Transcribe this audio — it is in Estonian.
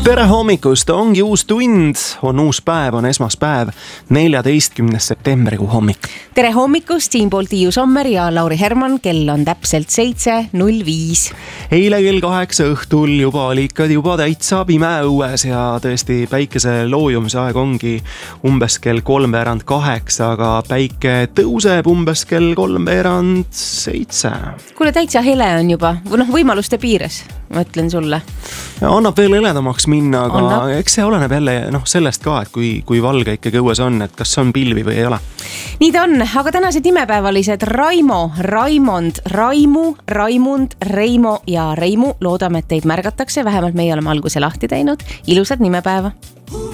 Tere hommikust, ongi uus tund, on uus päev, on esmaspäev, 14. septembrikuu hommik. Tere hommikust, siinpool Tiiu Sommer ja Lauri Herman, kell on täpselt 7.05. Eile kell 8 õhtul juba oli ikka täitsa pime õues ja tõesti päikese loojumise aeg ongi umbes kell 7:03, aga päike tõuseb umbes kell 7:03. Kuule, täitsa hele on juba, võimaluste piires, ma ütlen sulle. Annab veel heledamaks minna, aga eks see oleneb jälle sellest ka, et kui valge ikkagi õues on, et kas on pilvi või ei ole. Nii ta on, aga tänased nimepäevalised Raimo, Raimond, Raimu, Raimund, Reimo ja Reimu. Loodame, et teid märgatakse, vähemalt meie oleme alguse lahti teinud. Ilusat nimepäeva!